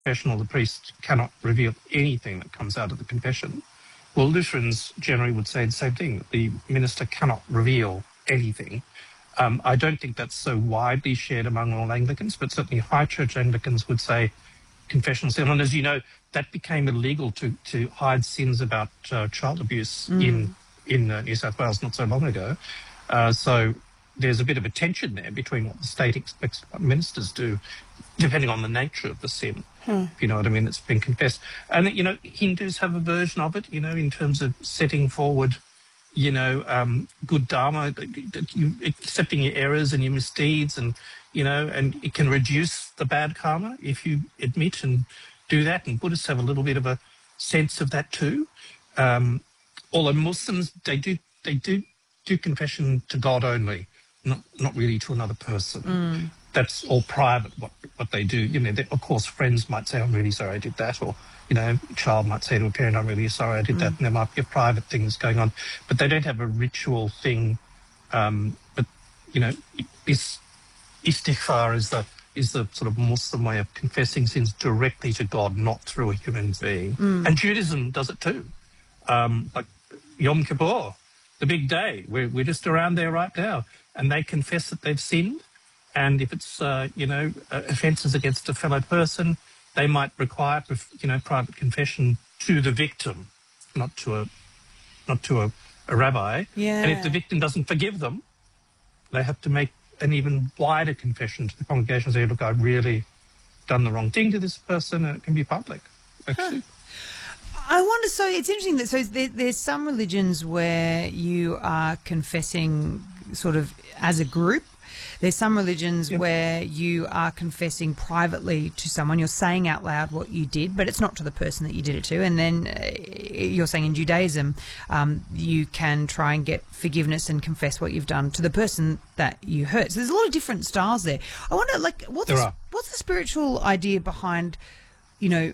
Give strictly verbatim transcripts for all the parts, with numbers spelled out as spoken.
confessional, the priest cannot reveal anything that comes out of the confession. Well, Lutherans generally would say the same thing. The minister cannot reveal anything. Um, I don't think that's so widely shared among all Anglicans, but certainly High Church Anglicans would say confessional sin. And as you know, that became illegal to, to hide sins about uh, child abuse mm. in, in uh, New South Wales not so long ago. Uh, so there's a bit of a tension there between what the state expects what ministers do, depending on the nature of the sin. Hmm. If you know what I mean, it's been confessed. And, you know, Hindus have a version of it, you know, in terms of setting forward, you know, um, good dharma, you, accepting your errors and your misdeeds, and, you know, and it can reduce the bad karma if you admit and do that. And Buddhists have a little bit of a sense of that too. Um, although Muslims, they do, they do do confession to God only, not not really to another person. Mm. That's all private, what what they do. You know, they, of course, friends might say, I'm really sorry I did that, or, you know, a child might say to a parent, I'm really sorry I did mm. that, and there might be private things going on. But they don't have a ritual thing. Um, but, you know, is, istighfar is the, is the sort of Muslim way of confessing sins directly to God, not through a human being. Mm. And Judaism does it too. Um, like Yom Kippur, the big day, we're, we're just around there right now, and they confess that they've sinned. And if it's, uh, you know, uh, offences against a fellow person, they might require, you know, private confession to the victim, not to a, not to a, a rabbi. Yeah. And if the victim doesn't forgive them, they have to make an even wider confession to the congregation, say, look, I've really done the wrong thing to this person, and it can be public, actually. Huh. I wonder, so it's interesting that, so there, there's some religions where you are confessing sort of as a group. There's some religions yep. where you are confessing privately to someone. You're saying out loud what you did, but it's not to the person that you did it to. And then uh, you're saying in Judaism, um, you can try and get forgiveness and confess what you've done to the person that you hurt. So there's a lot of different styles there. I wonder, like, what's the, what's the spiritual idea behind, you know,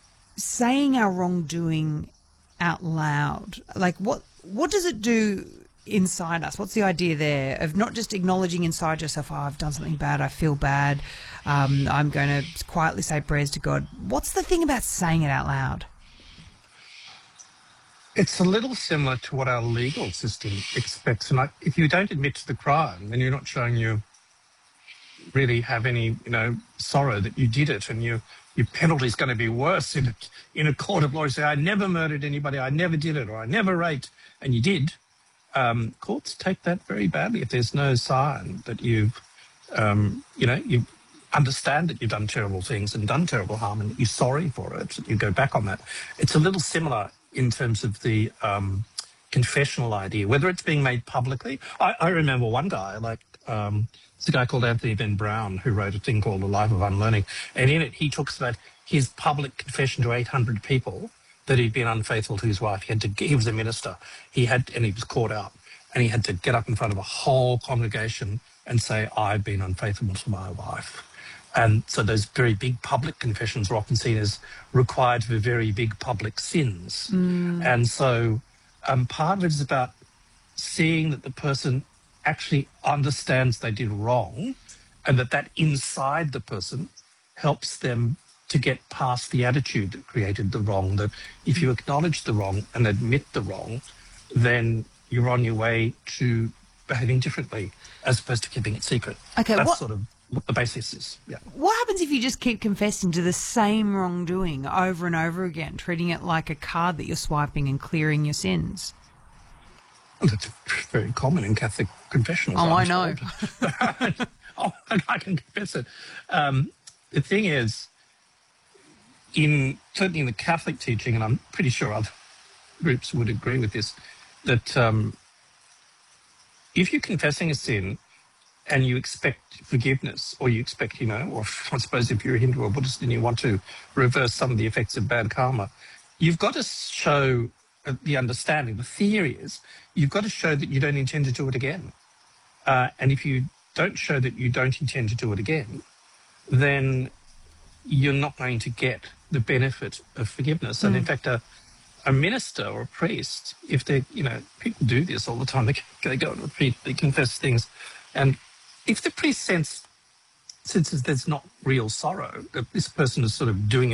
saying our wrongdoing out loud? Like, what what does it do inside us? What's the idea there of not just acknowledging inside yourself, oh, I've done something bad, I feel bad, um, I'm going to quietly say prayers to God. What's the thing about saying it out loud? It's a little similar to what our legal system expects. And like, if you don't admit to the crime, then you're not showing you really have any, you know, sorrow that you did it, and you, your penalty is going to be worse in a, in a court of law. You say, I never murdered anybody, I never did it, or I never raped, and you did. Um, courts take that very badly if there's no sign that you've, um, you know, you understand that you've done terrible things and done terrible harm, and that you're sorry for it, that you go back on that. It's a little similar in terms of the um, confessional idea, whether it's being made publicly. I, I remember one guy, like, um, it's a guy called Anthony Ben Brown, who wrote a thing called The Life of Unlearning, and in it he talks about his public confession to eight hundred people that he'd been unfaithful to his wife. He had to, he was a minister, he had, and he was caught out, and he had to get up in front of a whole congregation and say, I've been unfaithful to my wife. And so those very big public confessions are often seen as required for very big public sins. Mm. And so um, part of it is about seeing that the person actually understands they did wrong, and that that inside the person helps them to get past the attitude that created the wrong, that if you acknowledge the wrong and admit the wrong, then you're on your way to behaving differently as opposed to keeping it secret. Okay, That's what, sort of what the basis is. Yeah. What happens if you just keep confessing to the same wrongdoing over and over again, treating it like a card that you're swiping and clearing your sins? Well, that's very common in Catholic confessionals. Oh, I'm I know. oh, I can confess it. Um, the thing is, in certainly in the Catholic teaching, and I'm pretty sure other groups would agree with this, that um, if you're confessing a sin and you expect forgiveness, or you expect, you know, or I suppose if you're a Hindu or Buddhist and you want to reverse some of the effects of bad karma, you've got to show the understanding. The theory is you've got to show that you don't intend to do it again. Uh, and if you don't show that you don't intend to do it again, then you're not going to get the benefit of forgiveness. Mm. And in fact, a, a minister or a priest, if they, you know, people do this all the time, they, they go and repeat, they confess things. And if the priest sense, senses there's not real sorrow, that this person is sort of doing